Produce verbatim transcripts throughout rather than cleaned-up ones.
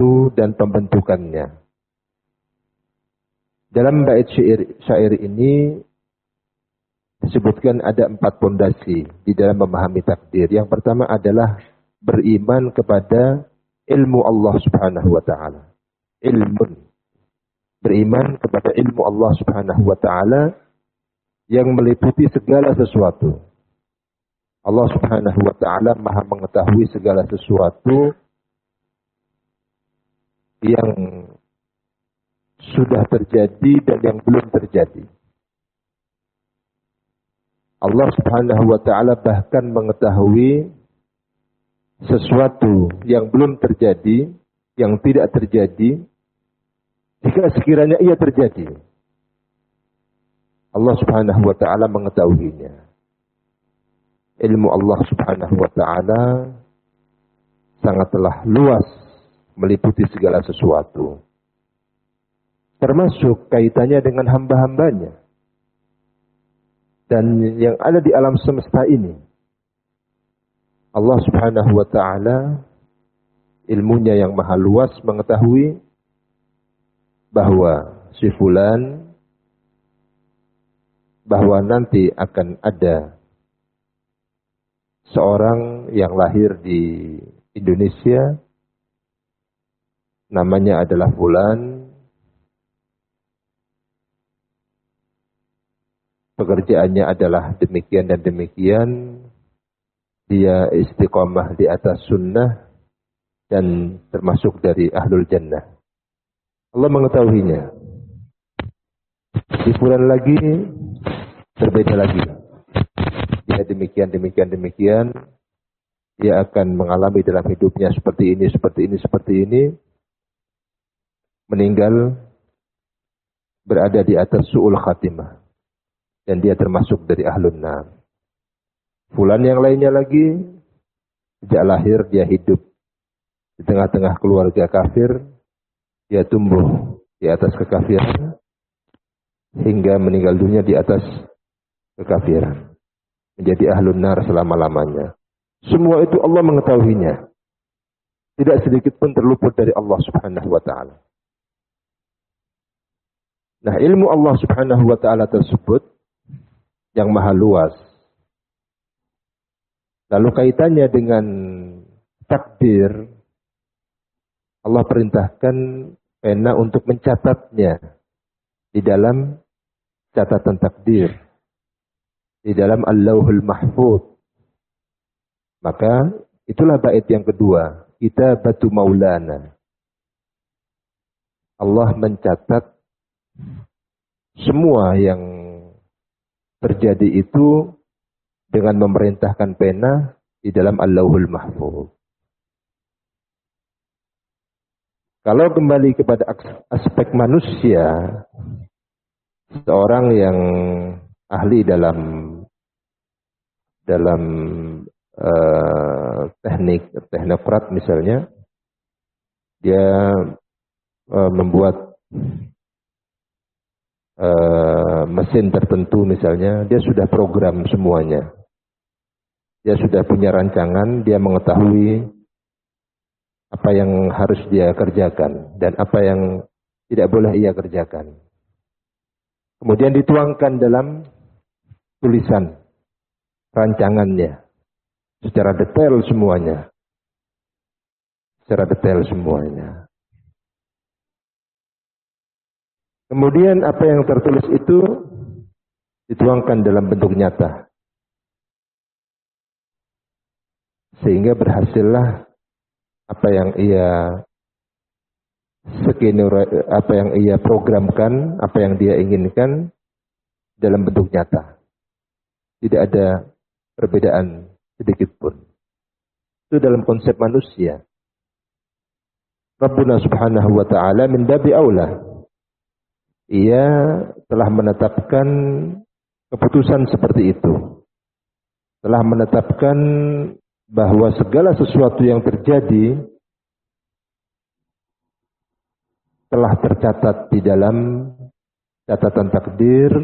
dan pembentukannya. Dalam bait syair, syair ini disebutkan ada empat pondasi di dalam memahami takdir. Yang pertama adalah beriman kepada ilmu Allah Subhanahu wa taala. Ilmun. Beriman kepada ilmu Allah Subhanahu wa taala yang meliputi segala sesuatu. Allah Subhanahu wa taala Maha mengetahui segala sesuatu yang sudah terjadi dan yang belum terjadi. Allah Subhanahu wa taala bahkan mengetahui sesuatu yang belum terjadi, yang tidak terjadi, jika sekiranya ia terjadi. Allah Subhanahu wa taala mengetahuinya. Ilmu Allah Subhanahu wa taala sangatlah luas, meliputi segala sesuatu. Termasuk kaitannya dengan hamba-hambanya. Dan yang ada di alam semesta ini. Allah Subhanahu wa taala ilmunya yang maha luas mengetahui bahwa si fulan, bahwa nanti akan ada seorang yang lahir di Indonesia, namanya adalah fulan, pekerjaannya adalah demikian dan demikian, dia istiqamah di atas sunnah dan termasuk dari ahlul jannah. Allah mengetahuinya. Di bulan lagi berbeda lagi. Dia demikian, demikian, demikian. Dia akan mengalami dalam hidupnya seperti ini, seperti ini, seperti ini. Meninggal berada di atas su'ul khatimah. Dan dia termasuk dari ahlun nar. Fulan yang lainnya lagi, sejak lahir dia hidup di tengah-tengah keluarga kafir, dia tumbuh di atas kekafiran, hingga meninggal dunia di atas kekafiran. Menjadi ahlun nar selama-lamanya. Semua itu Allah mengetahuinya. Tidak sedikit pun terluput dari Allah Subhanahu wa ta'ala. Nah, ilmu Allah Subhanahu wa ta'ala tersebut yang maha luas. Lalu kaitannya dengan takdir, Allah perintahkan pena untuk mencatatnya di dalam catatan takdir, di dalam Al-Lauhul Mahfuz. Maka itulah bait yang kedua, Kitabatu Maulana. Allah mencatat semua yang terjadi itu dengan memerintahkan pena di dalam Al-Lauhul Mahfuz. Kalau kembali kepada aspek manusia, seorang yang ahli dalam dalam uh, teknik teknokrat misalnya, dia uh, membuat uh, mesin tertentu misalnya, dia sudah program semuanya. Dia sudah punya rancangan, dia mengetahui apa yang harus dia kerjakan dan apa yang tidak boleh ia kerjakan. Kemudian dituangkan dalam tulisan rancangannya secara detail semuanya. Secara detail semuanya. Kemudian apa yang tertulis itu dituangkan dalam bentuk nyata. Sehingga berhasillah apa yang ia skenario, apa yang ia programkan, apa yang dia inginkan dalam bentuk nyata. Tidak ada perbedaan sedikit pun. Itu dalam konsep manusia. Rabbuna Subhanahu wa ta'ala min babi aula. Ia telah menetapkan keputusan seperti itu. Telah menetapkan bahwa segala sesuatu yang terjadi telah tercatat di dalam catatan takdir,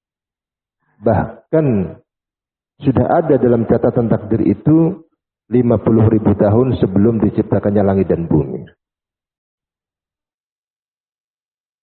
bahkan sudah ada dalam catatan takdir itu lima puluh ribu tahun sebelum diciptakannya langit dan bumi.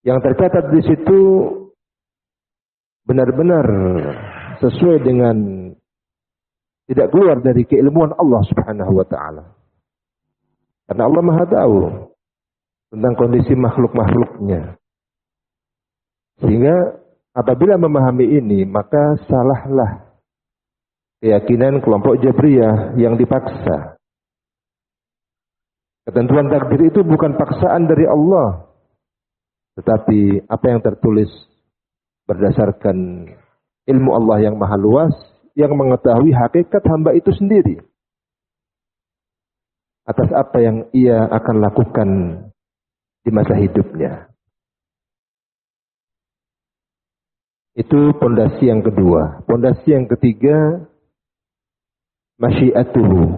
Yang tercatat di situ benar-benar sesuai dengan tidak keluar dari keilmuan Allah Subhanahu wa taala. Karena Allah Maha tahu tentang kondisi makhluk-makhluknya. Sehingga apabila memahami ini, maka salahlah keyakinan kelompok Jabriyah yang dipaksa. Ketentuan takdir itu bukan paksaan dari Allah, tetapi apa yang tertulis berdasarkan ilmu Allah yang maha luas, yang mengetahui hakikat hamba itu sendiri atas apa yang ia akan lakukan di masa hidupnya. Itu pondasi yang kedua. Pondasi yang ketiga, masyiatuhu,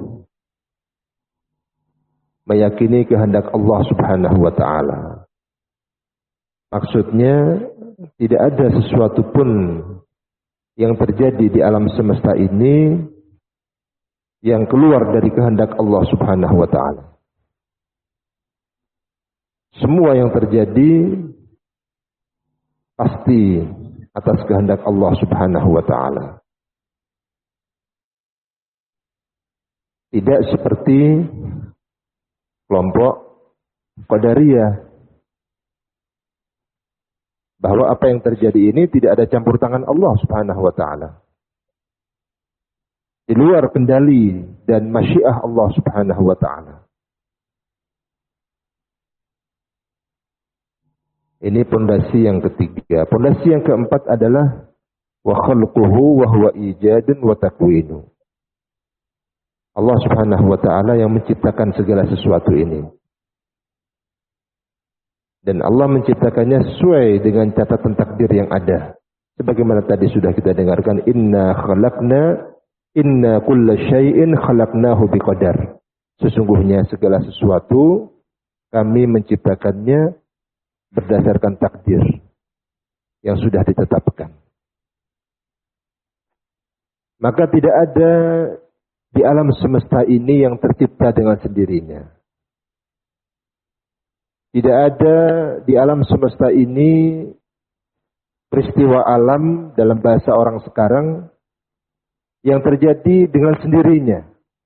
meyakini kehendak Allah Subhanahu wa taala. Maksudnya tidak ada sesuatu pun yang terjadi di alam semesta ini yang keluar dari kehendak Allah Subhanahu wa taala. Semua yang terjadi pasti atas kehendak Allah Subhanahu wa taala. Tidak seperti kelompok Qadariyah, bahwa apa yang terjadi ini tidak ada campur tangan Allah Subhanahu wa taala. Di luar kendali dan masyiah Allah Subhanahu wa taala. Ini pondasi yang ketiga. Pondasi yang keempat adalah wa khalquhu wa huwa ijadun wa takwinu. Allah Subhanahu wa taala yang menciptakan segala sesuatu ini. Dan Allah menciptakannya sesuai dengan catatan takdir yang ada. Sebagaimana tadi sudah kita dengarkan, inna khalaqna inna kulla syai'in khalaqnahu biqadar. Sesungguhnya segala sesuatu kami menciptakannya berdasarkan takdir yang sudah ditetapkan. Maka tidak ada di alam semesta ini yang tercipta dengan sendirinya. Tidak ada di alam semesta ini peristiwa alam dalam bahasa orang sekarang yang terjadi dengan sendirinya.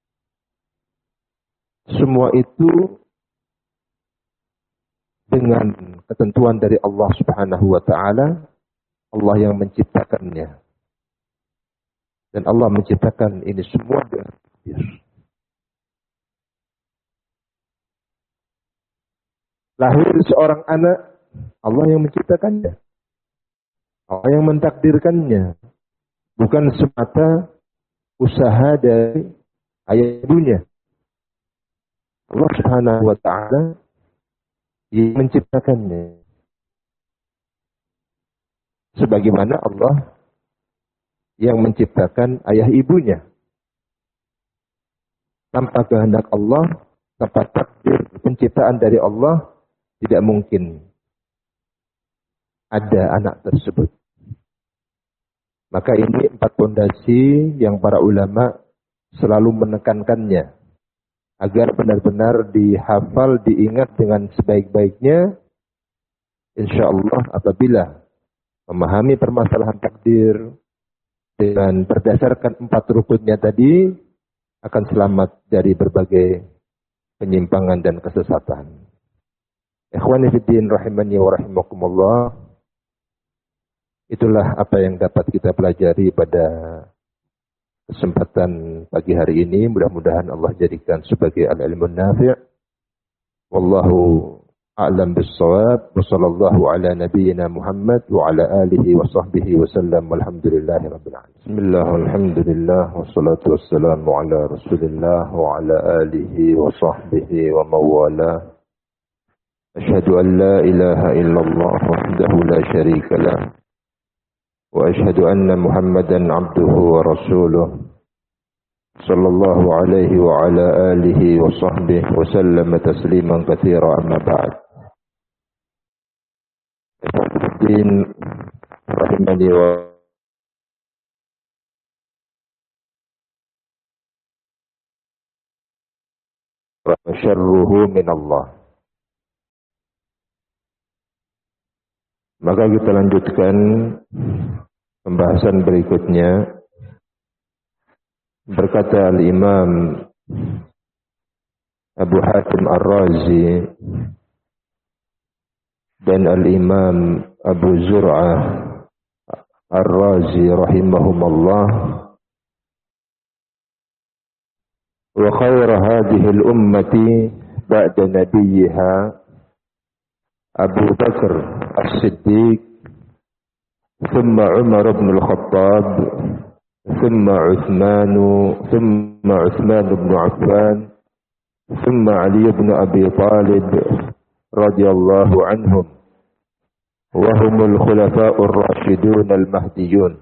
Semua itu dengan ketentuan dari Allah Subhanahu wa taala, Allah yang menciptakannya. Dan Allah menciptakan ini semua dengan takdir. Lahir seorang anak, Allah yang menciptakannya. Allah yang mentakdirkannya. Bukan semata usaha dari ayah ibunya. Allah Subhanahu wa taala yang menciptakannya. Sebagaimana Allah yang menciptakan ayah ibunya. Tanpa kehendak Allah, tanpa takdir penciptaan dari Allah, tidak mungkin ada anak tersebut. Maka ini empat pondasi yang para ulama selalu menekankannya. Agar benar-benar dihafal, diingat dengan sebaik-baiknya. Insya Allah apabila memahami permasalahan takdir dengan berdasarkan empat rukunnya tadi, akan selamat dari berbagai penyimpangan dan kesesatan. Ikhwani fiddin rahimani wa rahimakumullah. Itulah apa yang dapat kita pelajari pada kesempatan pagi hari ini. Mudah-mudahan Allah jadikan sebagai al-ilmun nafi'. Wallahu a'lam bis-shawab. Wa sallallahu ala nabiyyina Muhammad wa ala alihi wa sahbihi wa sallam. Walhamdulillahi rabbil alamin. Bismillah, alhamdulillah, wassalatu wassalamu ala Rasulillah wa ala alihi wa sahbihi wa mawala. Asyhadu an la ilaha illallah wahdahu la syarika lah. Wa asyhadu anna Muhammadan abduhu wa rasuluh. Sallallahu alaihi wa ala alihi wa sahbihi wa sallama tasliman katsira, amma ba'd. Din rahimani wa syarruhu min Allah. Maka kita lanjutkan pembahasan berikutnya. Berkata Al-Imam Abu Hatim Ar-Razi dan Al-Imam Abu Zur'ah Ar-Razi rahimahumullah, wa khaira hadhihi al-ummati ba'da nabiyha Abu Bakar As-Siddiq, thumma Umar ibn al-Khattab, thumma Uthman, thumma Uthman ibn Affan, thumma Ali ibn Abi Talib radhiyallahu anhum, wa humul khulafa'ur rasyidun al-mahdiyun.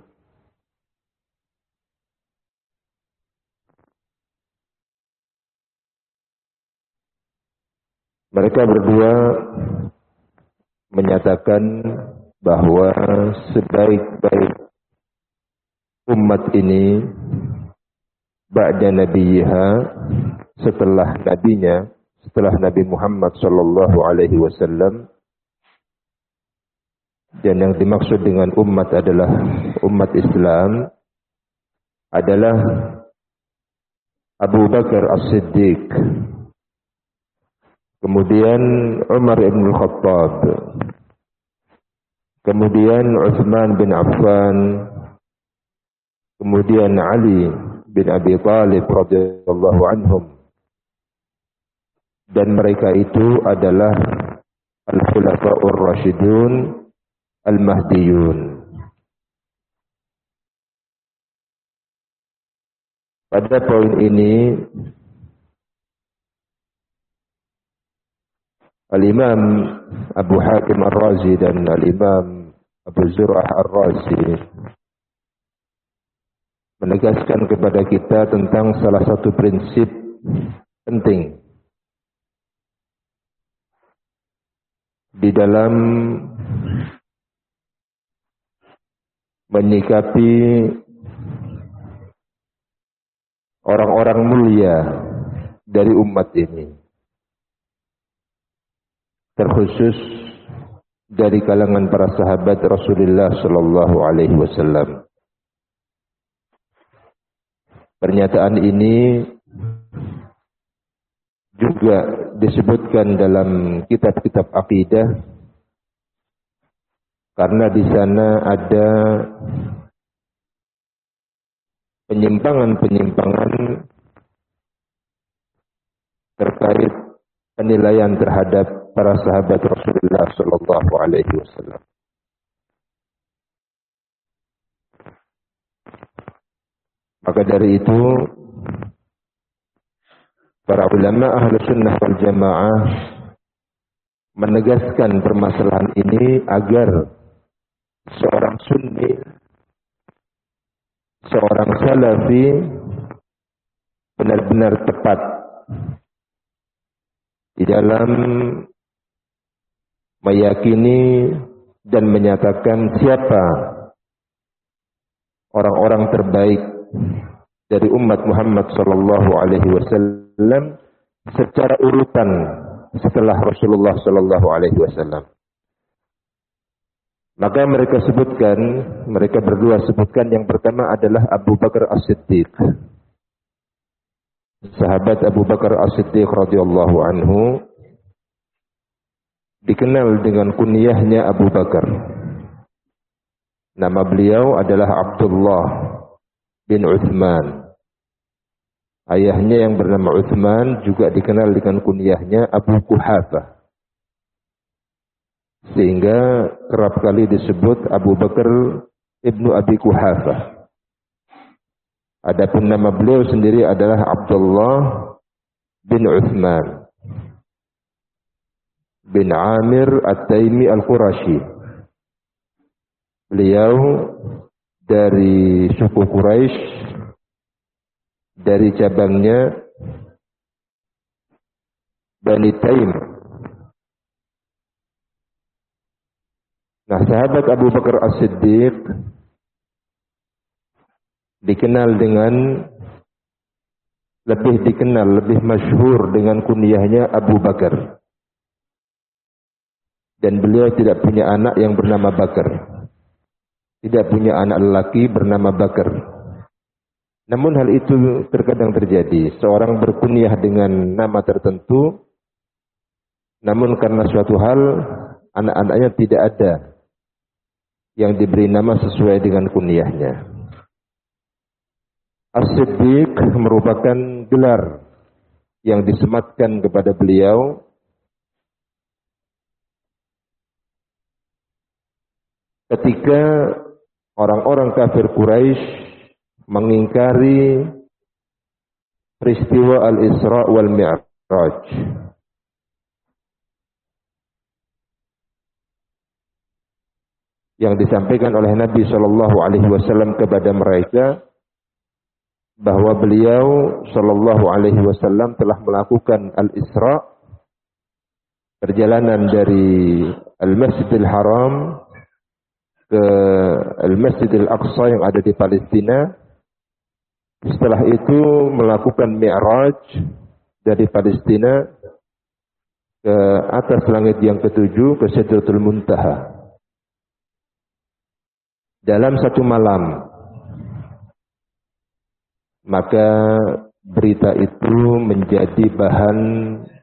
Mereka berdua menyatakan bahwa sebaik-baik umat ini ba'da nabiyha, setelah nabinya, setelah Nabi Muhammad sallallahu alaihi wasallam. Dan yang dimaksud dengan umat adalah umat Islam adalah Abu Bakar As-Siddiq, kemudian Umar ibn Khattab, kemudian Uthman bin Affan, kemudian Ali bin Abi Talib radhiyallahu anhum. Dan mereka itu adalah Al-Khulafa'ur Rasyidun Al-Mahdiyun. Pada poin ini Al-Imam Abu Hatim Ar-Razi dan Al-Imam Abu Zur'ah Ar-Razi menegaskan kepada kita tentang salah satu prinsip penting di dalam menyikapi orang-orang mulia dari umat ini, terkhusus dari kalangan para sahabat Rasulullah sallallahu alaihi wasallam. Pernyataan ini juga disebutkan dalam kitab-kitab akidah, karena di sana ada penyimpangan-penyimpangan terkait penilaian terhadap para sahabat Rasulullah sallallahu alaihi wasallam. Maka dari itu para ulama ahlu sunnah wal jamaah menegaskan permasalahan ini agar seorang sunni, seorang salafi benar-benar tepat di dalam meyakini dan menyatakan siapa orang-orang terbaik dari umat Muhammad sallallahu alaihi wasallam secara urutan setelah Rasulullah sallallahu alaihi wasallam. Maka mereka sebutkan, mereka berdua sebutkan, yang pertama adalah Abu Bakar As-Siddiq. Sahabat Abu Bakar As-Siddiq radhiyallahu anhu dikenal dengan kunyahnya Abu Bakar. Nama beliau adalah Abdullah bin Uthman. Ayahnya yang bernama Uthman juga dikenal dengan kunyahnya Abu Quhafah, sehingga kerap kali disebut Abu Bakar ibnu Abi Quhafah. Adapun nama beliau sendiri adalah Abdullah bin Uthman bin Amir At-Taimi Al-Qurashi. Beliau dari suku Quraisy, dari cabangnya Bani Taim. Nah, sahabat Abu Bakar As-Siddiq dikenal dengan, lebih dikenal, lebih masyhur dengan kunyahnya Abu Bakar. dan beliau tidak punya anak yang bernama Bakar. Tidak punya anak lelaki bernama Bakar. Namun hal itu terkadang terjadi. Seorang berkunyah dengan nama tertentu, namun karena suatu hal anak-anaknya tidak ada yang diberi nama sesuai dengan kunyahnya. As-Siddiq merupakan gelar yang disematkan kepada beliau ketika orang-orang kafir Quraisy mengingkari peristiwa Al-Isra wal Mi'raj. Yang disampaikan oleh Nabi shallallahu alaihi wasallam kepada mereka bahwa beliau shallallahu alaihi wasallam telah melakukan Al-Isra, perjalanan dari Al-Masjidil Haram ke Al-Masjidil Aqsa yang ada di Palestina. Setelah itu melakukan Mi'raj dari Palestina ke atas langit yang ketujuh, ke Sidratul Muntaha. Dalam satu malam, maka berita itu menjadi bahan